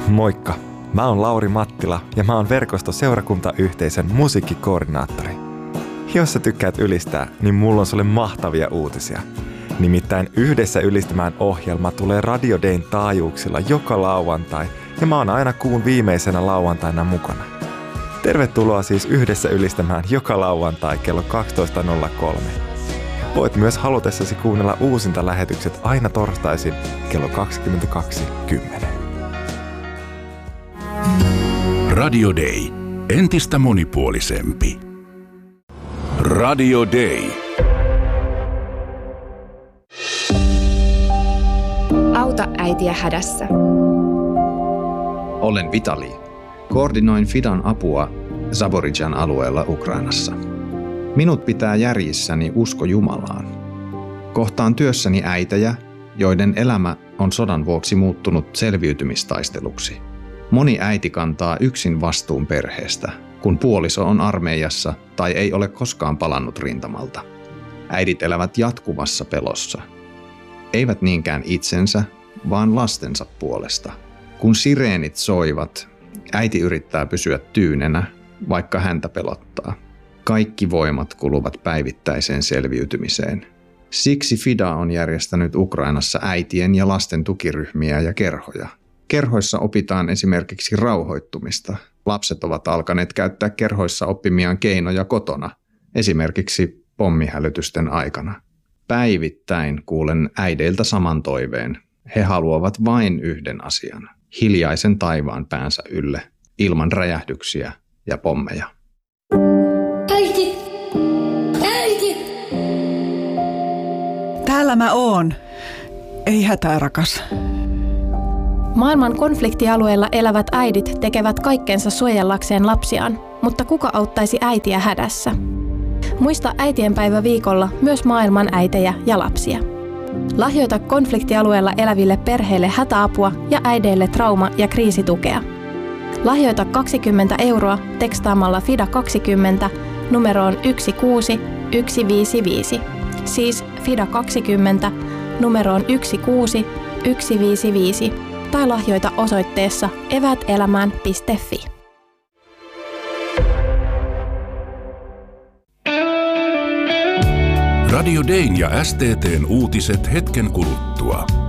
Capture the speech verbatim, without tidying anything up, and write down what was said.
Moikka! Mä oon Lauri Mattila ja mä oon verkostoseurakuntayhteisön musiikkikoordinaattori. Jos sä tykkäät ylistää, niin mulla on sulle mahtavia uutisia. Nimittäin Yhdessä ylistämään -ohjelma tulee Radio Dayn taajuuksilla joka lauantai ja mä oon aina kuun viimeisenä lauantaina mukana. Tervetuloa siis Yhdessä ylistämään joka lauantai kello kaksitoista nolla kolme. Voit myös halutessasi kuunnella uusinta lähetykset aina torstaisin kello kaksikymmentäkaksi kymmenen. Radio Day. Entistä monipuolisempi. Radio Day. Auta äitiä hädässä. Olen Vitali. Koordinoin Fidan apua Zaporizhzhan alueella Ukrainassa. Minut pitää järjissäni usko Jumalaan. Kohtaan työssäni äitejä, joiden elämä on sodan vuoksi muuttunut selviytymistaisteluksi. Moni äiti kantaa yksin vastuun perheestä, kun puoliso on armeijassa tai ei ole koskaan palannut rintamalta. Äidit elävät jatkuvassa pelossa. Eivät niinkään itsensä, vaan lastensa puolesta. Kun sireenit soivat, äiti yrittää pysyä tyynenä, vaikka häntä pelottaa. Kaikki voimat kuluvat päivittäiseen selviytymiseen. Siksi Fida on järjestänyt Ukrainassa äitien ja lasten tukiryhmiä ja kerhoja. Kerhoissa opitaan esimerkiksi rauhoittumista. Lapset ovat alkaneet käyttää kerhoissa oppimiaan keinoja kotona, esimerkiksi pommihälytysten aikana. Päivittäin kuulen äideiltä saman toiveen. He haluavat vain yhden asian. Hiljaisen taivaan päänsä ylle, ilman räjähdyksiä ja pommeja. Äiti! Äiti! Täällä mä oon. Ei hätää, rakas. Maailman konfliktialueilla elävät äidit tekevät kaikkensa suojellakseen lapsiaan, mutta kuka auttaisi äitiä hädässä? Muista äitienpäivä viikolla myös maailman äitejä ja lapsia. Lahjoita konfliktialueella eläville perheille hätäapua ja äideille trauma- ja kriisitukea. Lahjoita kaksikymmentä euroa tekstaamalla Fida kaksikymmentä numeroon yksi kuusi yksi viisi viisi. Siis Fida kaksikymmentä numeroon yksi kuusi yksi viisi viisi. Tai lahjoita osoitteessa eväätelämään piste fi. Radio Dayn ja S T T:n uutiset hetken kuluttua.